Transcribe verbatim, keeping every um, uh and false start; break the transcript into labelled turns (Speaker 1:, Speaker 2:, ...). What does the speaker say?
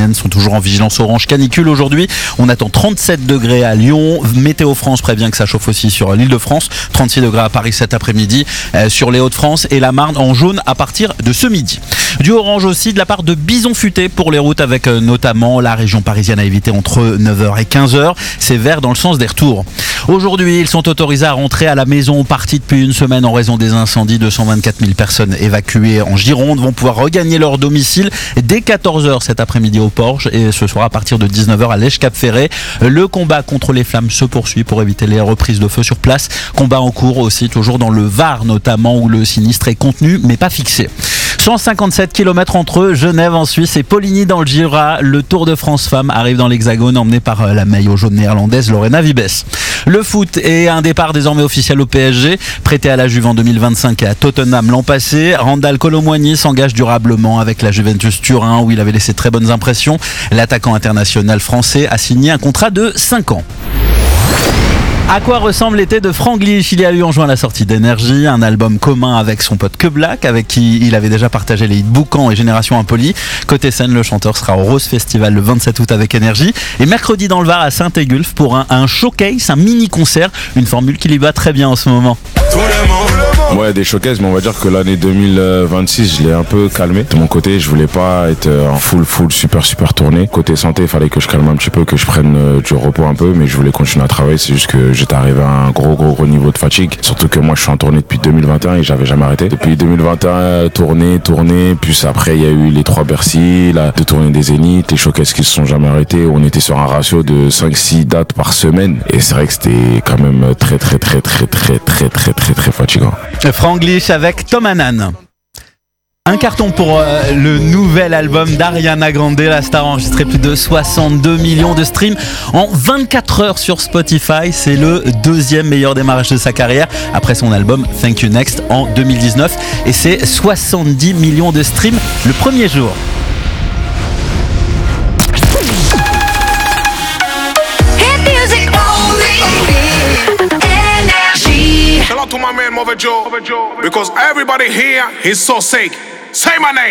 Speaker 1: méditerranéenne sont toujours en vigilance orange canicule aujourd'hui. On attend trente-sept degrés à Lyon. Météo France prévient que ça chauffe aussi sur l'île de France. trente-six degrés à Paris cet après-midi. Euh, sur les Hauts-de-France et la Marne en jaune à partir de ce midi. Du orange aussi de la part de Bison Futé pour les routes avec euh, notamment la région parisienne à éviter entre neuf heures et quinze heures. C'est vert dans le sens des retours. Aujourd'hui, ils sont autorisés à rentrer à la maison partis depuis une semaine en raison des incendies. deux cent vingt-quatre mille personnes évacuées en Gironde vont pouvoir regagner leur domicile dès quatorze heures cet après-midi au Porche et ce soir à partir de dix-neuf heures à Lèche-Cap-Ferré. Le combat contre les flammes se poursuit pour éviter les reprises de feu sur place. Combat en cours aussi toujours dans le Var notamment où le sinistre est contenu mais pas fixé. cent cinquante-sept kilomètres entre Genève en Suisse et Poligny dans le Jura. Le Tour de France Femmes arrive dans l'Hexagone emmené par la maillot jaune néerlandaise Lorena Wiebes. Le foot est un départ désormais officiel au P S G. Prêté à la Juve en deux mille vingt-cinq et à Tottenham l'an passé, Randal Kolo Muani s'engage durablement avec la Juventus Turin où il avait laissé très bonnes impressions. L'attaquant international français a signé un contrat de cinq ans. À quoi ressemble l'été de Franglish? Il y a eu en juin la sortie d'Énergie, un album commun avec son pote Que Black, avec qui il avait déjà partagé les hits Boucan et Génération Impoli. Côté scène, le chanteur sera au Rose Festival le vingt-sept août avec Énergie. Et mercredi dans le Var à Saint-Égulphe pour un, un showcase, un mini-concert, une formule qui lui va très bien en ce moment.
Speaker 2: Ouais, des showcases, mais on va dire que l'année deux mille vingt-six, je l'ai un peu calmé. De mon côté, je voulais pas être en full, full, super, super tourné. Côté santé, il fallait que je calme un petit peu, que je prenne euh, du repos un peu, mais je voulais continuer à travailler. C'est juste que j'étais arrivé à un gros, gros, gros niveau de fatigue. Surtout que moi, je suis en tournée depuis deux mille vingt et un et j'avais jamais arrêté. Depuis deux mille vingt et un, tournée, tournée, puis après, il y a eu les trois Bercy, la deux tournées des Zénith, les showcases qui se sont jamais arrêtés. On était sur un ratio de cinq six dates par semaine. Et c'est vrai que c'était quand même très, très, très, très, très, très, très, très, très fatigant.
Speaker 1: Franglish avec Tom Hanan. Un carton pour euh, le nouvel album d'Ariana Grande. La star a enregistré plus de soixante-deux millions de streams en vingt-quatre heures sur Spotify. C'est le deuxième meilleur démarrage de sa carrière après son album Thank You Next en deux mille dix-neuf. Et c'est soixante-dix millions de streams le premier jour.
Speaker 3: To my man Mother Joe, because everybody here is so sick. Say my name.